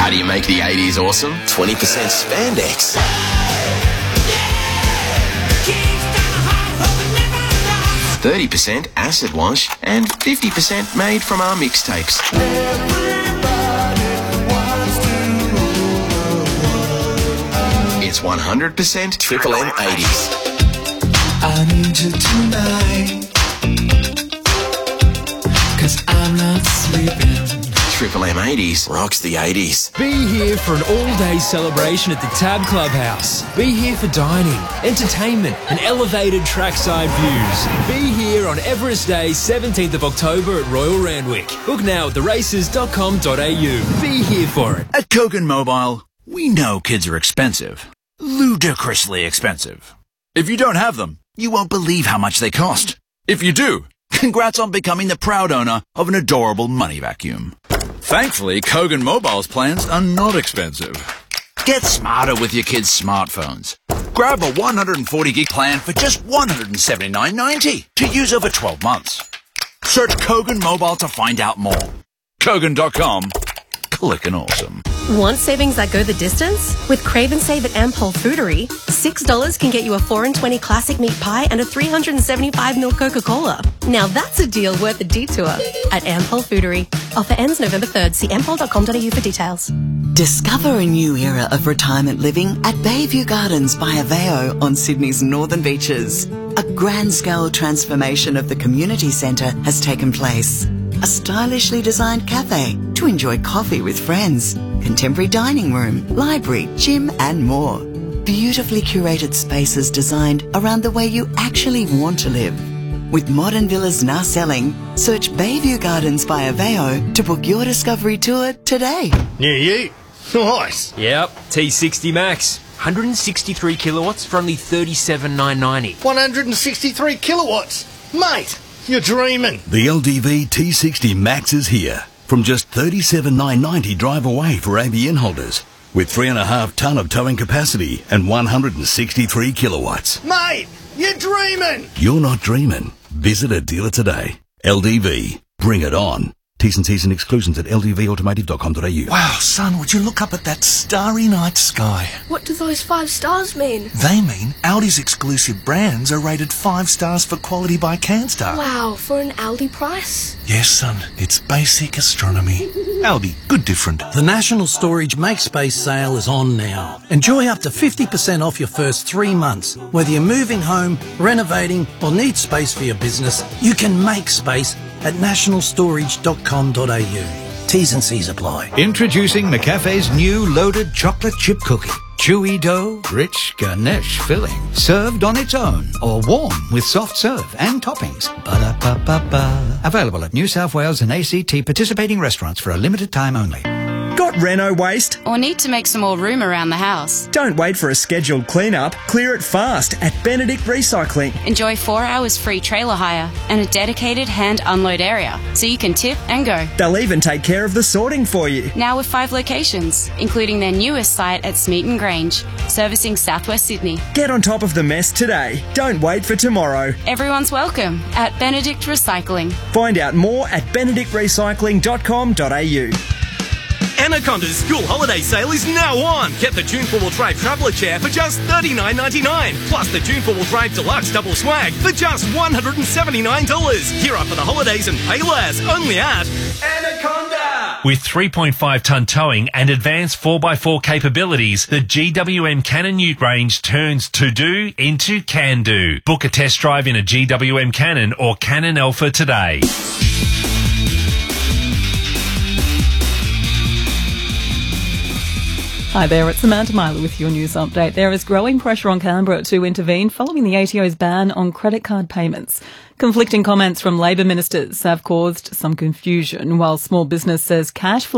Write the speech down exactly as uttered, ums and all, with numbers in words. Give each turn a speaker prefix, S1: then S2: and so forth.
S1: How do you make the eighties awesome? twenty percent spandex. thirty percent acid wash and fifty percent made from our mixtapes. It's one hundred percent Triple M eighties.
S2: I need you tonight, 'cause I'm not sleeping.
S1: Triple M eighties rocks the eighties.
S3: Be here for an all-day celebration at the Tab Clubhouse. Be here for dining, entertainment and elevated trackside views. Be here on Everest Day, seventeenth of October at Royal Randwick. Book now at the races dot com dot a u. Be here for it.
S4: At Kogan Mobile, we know kids are expensive. Ludicrously expensive. If you don't have them, you won't believe how much they cost. If you do, congrats on becoming the proud owner of an adorable money vacuum. Thankfully, Kogan Mobile's plans are not expensive. Get smarter with your kids' smartphones. Grab a one hundred forty gig plan for just one hundred seventy-nine ninety to use over twelve months. Search Kogan Mobile to find out more. Kogan dot com. Clickin' awesome.
S5: Want savings that go the distance? With Crave and Save at Ampol Foodery, six dollars can get you a four and twenty classic meat pie and a three hundred seventy-five milliliter Coca-Cola. Now that's a deal worth a detour at Ampol Foodery. Offer ends November third. See ampol dot com dot a u for details.
S6: Discover a new era of retirement living at Bayview Gardens by Aveo on Sydney's northern beaches. A grand-scale transformation of the community centre has taken place. A stylishly designed cafe to enjoy coffee with friends, contemporary dining room, library, gym and more. Beautifully curated spaces designed around the way you actually want to live. With modern villas now selling, search Bayview Gardens by Aveo to book your discovery tour today.
S7: Yeah, you. Nice.
S3: Yep, T sixty Max. one hundred sixty-three kilowatts for only thirty-seven thousand nine hundred ninety.
S7: one hundred sixty-three kilowatts. Mate, you're dreaming.
S8: The L D V T sixty Max is here. From just thirty-seven thousand nine hundred ninety drive away for A B N holders. With three and a half tonne of towing capacity and one hundred sixty-three kilowatts.
S7: Mate, you're dreaming.
S8: You're not dreaming. Visit a dealer today. L D V. Bring it on. T's and C's and exclusions at l d v automotive dot com dot a u.
S9: Wow, son, would you look up at that starry night sky?
S10: What do those five stars mean?
S9: They mean Audi's exclusive brands are rated five stars for quality by CanStar.
S10: Wow, for an Audi price?
S9: Yes, son, it's basic astronomy. Audi, good different.
S11: The National Storage Make Space sale is on now. Enjoy up to fifty percent off your first three months. Whether you're moving home, renovating, or need space for your business, you can make space at national storage dot com dot a u. T's and C's apply.
S12: Introducing McCafe's new loaded chocolate chip cookie. Chewy dough, rich Ganesh filling. Served on its own or warm with soft serve and toppings. Ba-da-ba-ba-ba. Available at New South Wales and A C T participating restaurants for a limited time only.
S13: Got Reno waste?
S14: Or need to make some more room around the house?
S13: Don't wait for a scheduled clean-up. Clear it fast at Benedict Recycling.
S14: Enjoy four hours free trailer hire and a dedicated hand unload area so you can tip and go.
S13: They'll even take care of the sorting for you.
S14: Now with five locations, including their newest site at Smeaton Grange, servicing southwest Sydney.
S13: Get on top of the mess today. Don't wait for tomorrow.
S14: Everyone's welcome at Benedict Recycling.
S13: Find out more at benedict recycling dot com dot a u.
S15: Anaconda's school holiday sale is now on. Get the June four-wheel drive traveller chair for just thirty-nine ninety-nine. Plus the June four-wheel drive deluxe double swag for just one hundred seventy-nine dollars. Gear up for the holidays and pay less. Only at Anaconda.
S16: With three point five tonne towing and advanced four by four capabilities, the G W M Cannon Ute range turns to-do into can-do. Book a test drive in a G W M Cannon or Cannon Alpha today.
S17: Hi there, it's Samantha Myler with your news update. There is growing pressure on Canberra to intervene following the A T O's ban on credit card payments. Conflicting comments from Labor ministers have caused some confusion, while small business says cash flow